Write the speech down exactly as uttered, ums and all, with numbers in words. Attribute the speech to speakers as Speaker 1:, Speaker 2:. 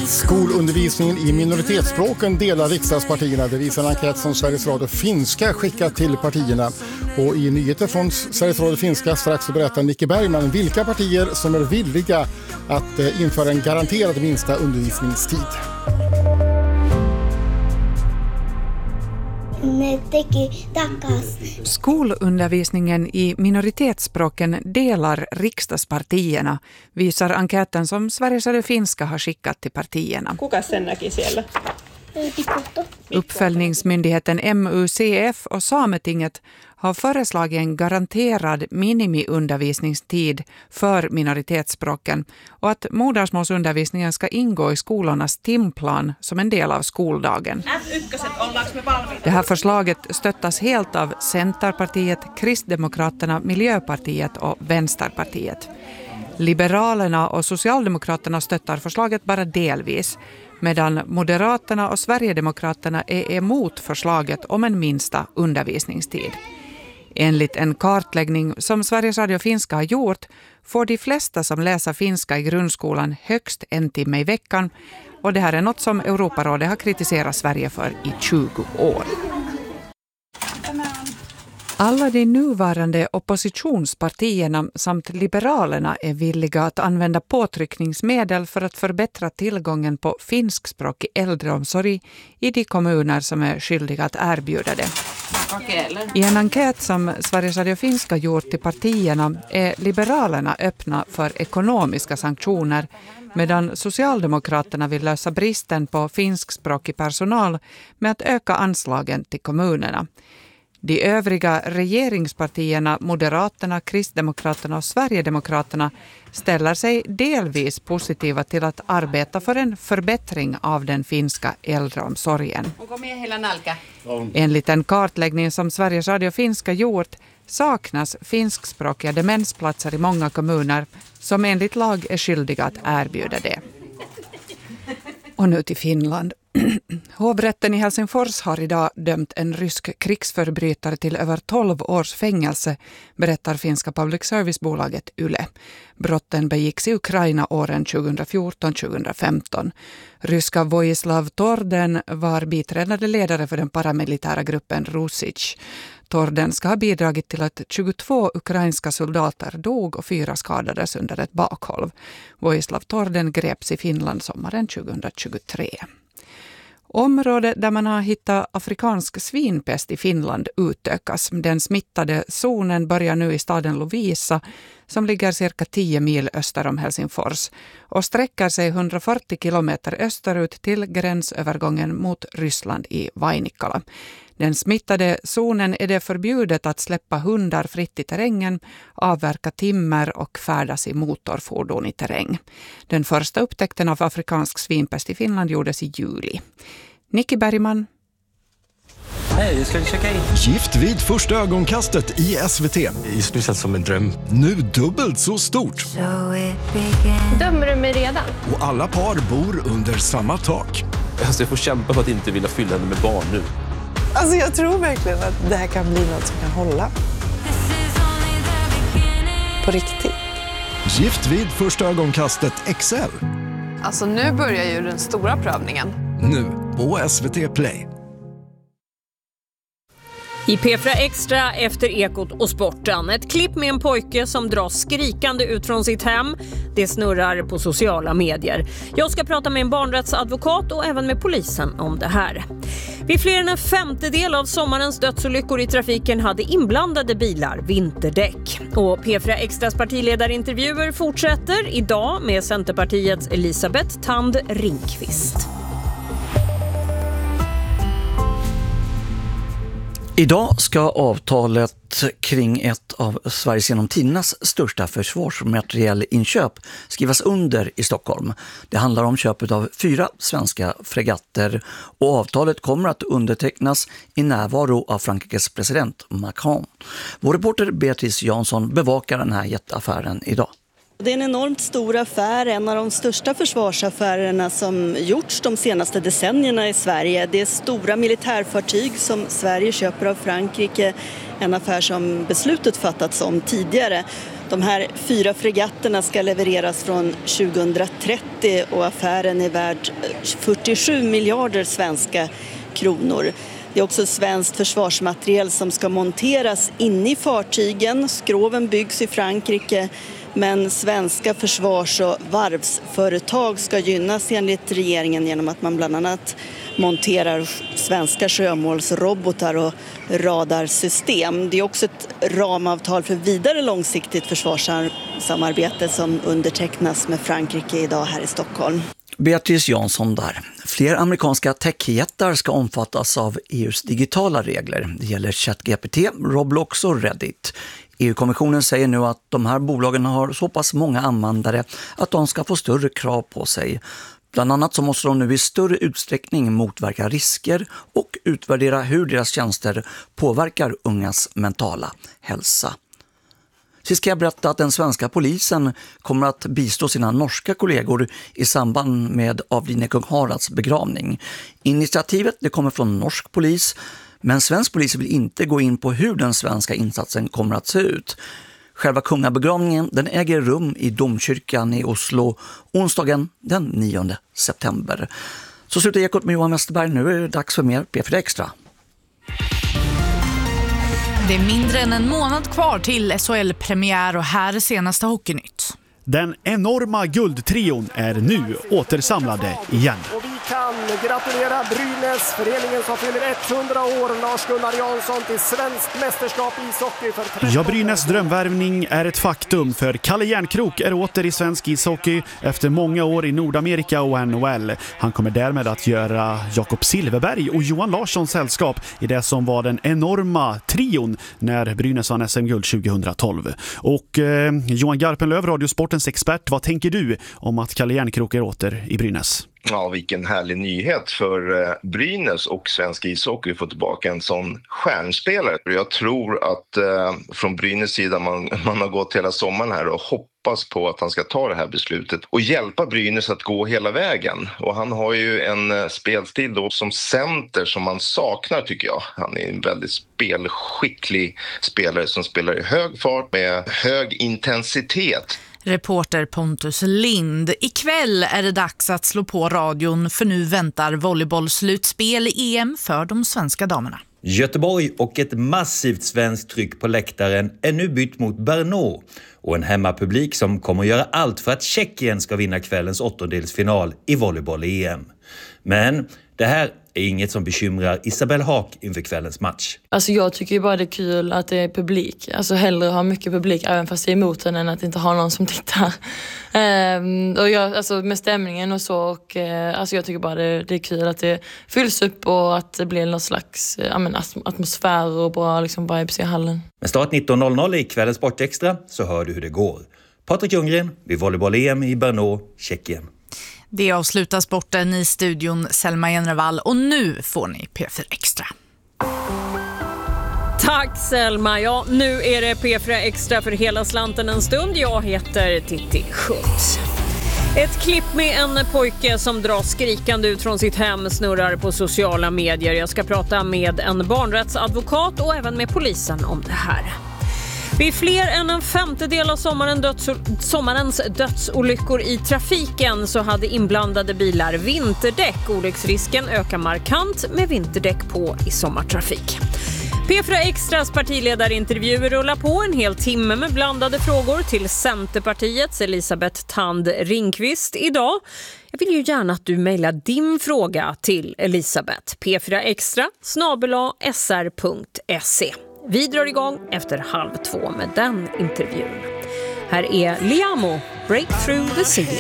Speaker 1: Skolundervisningen i minoritetsspråken delar riksdagspartierna. Det visar en enkät som Sveriges Radio Finska skickat till partierna. Och i nyheter från Sveriges Radio Finska strax så berättar Nicke Bergman vilka partier som är villiga att införa en garanterad minsta undervisningstid.
Speaker 2: Skolundervisningen i minoritetsspråken delar riksdagspartierna, visar enkäten som Sveriges Radio Finska har skickat till partierna.
Speaker 3: Kuka sen näki siellä?
Speaker 2: Uppföljningsmyndigheten M U C F och Sametinget har föreslagit en garanterad minimiundervisningstid för minoritetsspråken och att modersmålsundervisningen ska ingå i skolornas timplan som en del av skoldagen. Det här förslaget stöttas helt av Centerpartiet, Kristdemokraterna, Miljöpartiet och Vänsterpartiet. Liberalerna och Socialdemokraterna stöttar förslaget bara delvis, medan Moderaterna och Sverigedemokraterna är emot förslaget om en minsta undervisningstid. Enligt en kartläggning som Sveriges Radio Finska har gjort får de flesta som läser finska i grundskolan högst en timme i veckan, och det här är något som Europarådet har kritiserat Sverige för i tjugo år. Alla de nuvarande oppositionspartierna samt liberalerna är villiga att använda påtryckningsmedel för att förbättra tillgången på finskspråkig äldreomsorg i de kommuner som är skyldiga att erbjuda det. I en enkät som Sveriges Radio Finska gjort till partierna är liberalerna öppna för ekonomiska sanktioner, medan Socialdemokraterna vill lösa bristen på finskspråkig personal med att öka anslagen till kommunerna. De övriga regeringspartierna, Moderaterna, Kristdemokraterna och Sverigedemokraterna ställer sig delvis positiva till att arbeta för en förbättring av den finska äldreomsorgen. Enligt en kartläggning som Sveriges Radio Finska gjort saknas finskspråkiga demensplatser i många kommuner som enligt lag är skyldiga att erbjuda det. Och nu till Finland. Hovrätten i Helsingfors har idag dömt en rysk krigsförbrytare till över tolv års fängelse, berättar finska public service-bolaget Yle. Brotten begicks i Ukraina åren tjugohundrafjorton till tjugohundrafemton. Ryska Vojislav Torden var biträdande ledare för den paramilitära gruppen Rusic. Torden ska ha bidragit till att tjugotvå ukrainska soldater dog och fyra skadades under ett bakhåll. Vojislav Torden greps i Finland sommaren tjugohundratjugotre. Området där man har hittat afrikansk svinpest i Finland utökas. Den smittade zonen börjar nu i staden Lovisa som ligger cirka tio mil öster om Helsingfors och sträcker sig hundrafyrtio kilometer österut till gränsövergången mot Ryssland i Vainikala. Den smittade zonen är det förbjudet att släppa hundar fritt i terrängen, avverka timmer och färdas i motorfordon i terräng. Den första upptäckten av afrikansk svinpest i Finland gjordes i juli. Nicke Bergman.
Speaker 4: Hej, ska vi checka in?
Speaker 5: Gift vid första ögonkastet i S V T.
Speaker 4: Just nu känns som en dröm.
Speaker 5: Nu dubbelt så stort.
Speaker 3: Dömer du mig redan?
Speaker 5: Och alla par bor under samma tak.
Speaker 4: Alltså jag får kämpa för att inte vilja fylla henne med barn nu.
Speaker 6: Alltså jag tror verkligen att det här kan bli något som kan hålla. På riktigt.
Speaker 5: Gift vid första ögonkastet X L.
Speaker 6: Alltså nu börjar ju den stora prövningen.
Speaker 5: Nu på S V T Play.
Speaker 7: I P fyra Extra efter Ekot och sporten. Ett klipp med en pojke som dras skrikande ut från sitt hem. Det snurrar på sociala medier. Jag ska prata med en barnrättsadvokat och även med polisen om det här. Vid fler än en femtedel av sommarens dödsolyckor i trafiken hade inblandade bilar vinterdäck. Och P fyra Extras partiledarintervjuer fortsätter idag med Centerpartiets Elisabeth Tand Ringqvist.
Speaker 8: Idag ska avtalet kring ett av Sveriges genom tidernas största försvarsmaterielinköp skrivas under i Stockholm. Det handlar om köpet av fyra svenska fregatter och avtalet kommer att undertecknas i närvaro av Frankrikes president Macron. Vår reporter Beatrice Jansson bevakar den här jätteaffären idag.
Speaker 9: Det är en enormt stor affär, en av de största försvarsaffärerna som gjorts de senaste decennierna i Sverige. Det är stora militärfartyg som Sverige köper av Frankrike, en affär som beslutet fattats om tidigare. De här fyra fregatterna ska levereras från tjugohundratrettio och affären är värd fyrtiosju miljarder svenska kronor. Det är också svenskt försvarsmateriel som ska monteras inne i fartygen. Skroven byggs i Frankrike, men svenska försvars- och varvsföretag ska gynnas enligt regeringen genom att man bland annat monterar svenska sjömålsrobotar och radarsystem. Det är också ett ramavtal för vidare långsiktigt försvarssamarbete som undertecknas med Frankrike idag här i Stockholm.
Speaker 8: Beatrice Jansson där. Fler amerikanska techjättar ska omfattas av E U:s digitala regler. Det gäller ChatGPT, Roblox och Reddit. E U-kommissionen säger nu att de här bolagen har så pass många användare att de ska få större krav på sig. Bland annat så måste de nu i större utsträckning motverka risker och utvärdera hur deras tjänster påverkar ungas mentala hälsa. Sist ska jag berätta att den svenska polisen kommer att bistå sina norska kollegor i samband med avlidne kung Haralds begravning. Initiativet det kommer från norsk polis, men svensk polis vill inte gå in på hur den svenska insatsen kommer att se ut. Själva kungabegravningen den äger rum i domkyrkan i Oslo onsdagen den nionde september. Så slutar Ekot med Johan Westerberg. Nu är det dags för mer P fyra Extra.
Speaker 10: Det är mindre än en månad kvar till S H L-premiär och här är senaste Hockeynytt.
Speaker 11: Den enorma guldtrion är nu återsamlade igen.
Speaker 12: Och vi kan gratulera Brynäs, föreningen som fyller hundra år, Lars-Gunnar Jansson, till svenskt mästerskap i ishockey. För
Speaker 11: ja, Brynäs drömvärvning är ett faktum, för Kalle Järnkrok är åter i svensk ishockey efter många år i Nordamerika och N H L. Han kommer därmed att göra Jakob Silverberg och Johan Larssons sällskap i det som var den enorma trion när Brynäs vann S M-guld tjugohundratolv. Och eh, Johan Garpenlöv, Radiosportens expert, vad tänker du om att Kalle Järnkrok är åter i Brynäs?
Speaker 13: Ja, vilken härlig nyhet för eh, Brynäs och svensk ishockey att få tillbaka en sån stjärnspelare. Jag tror att eh, från Brynäs sida man, man har gått hela sommaren här och hoppas på att han ska ta det här beslutet och hjälpa Brynäs att gå hela vägen. Och han har ju en eh, spelstil då som center som man saknar, tycker jag. Han är en väldigt spelskicklig spelare som spelar i hög fart med hög intensitet.
Speaker 10: Reporter Pontus Lind. Ikväll är det dags att slå på radion, för nu väntar volleybollslutspel i E M för de svenska damerna.
Speaker 14: Göteborg och ett massivt svenskt tryck på läktaren är nu bytt mot Brno och en hemmapublik som kommer att göra allt för att Tjeckien ska vinna kvällens åttondelsfinal i volleyboll-E M. Men det här är inget som bekymrar Isabelle Haak inför kvällens match.
Speaker 15: Alltså jag tycker ju bara det är kul att det är publik. Alltså hellre ha mycket publik även fast det är emot den än att inte ha någon som tittar. Ehm, och jag, alltså med stämningen och så. Och, eh, alltså jag tycker bara det, det är kul att det fylls upp och att det blir någon slags eh, men, atmosfär och bra liksom, vibes i hallen.
Speaker 14: Med start nitton noll noll i kvällens Sportextra så hör du hur det går. Patrik Ljunggren vid volleyboll-E M i Brno, Tjeckien.
Speaker 10: Det avslutar sporten i studion Selma Jenrevall och nu får ni P fyra Extra.
Speaker 7: Tack Selma. Ja, nu är det P fyra Extra för hela slanten en stund. Jag heter Titti Schultz. Ett klipp med en pojke som drar skrikande ut från sitt hem snurrar på sociala medier. Jag ska prata med en barnrättsadvokat och även med polisen om det här. Vid fler än en femtedel av sommaren döds, sommarens dödsolyckor i trafiken så hade inblandade bilar vinterdäck. Olycksrisken ökar markant med vinterdäck på i sommartrafik. P fyra Extras partiledarintervjuer rullar på en hel timme med blandade frågor till Centerpartiets Elisabeth Thand Ringqvist idag. Jag vill ju gärna att du mejlar din fråga till Elisabeth. P fyra Extra snabel-a s r punkt se. Vi drar igång efter halv två med den intervjun. Här är Liamo, Break Through the Ceiling.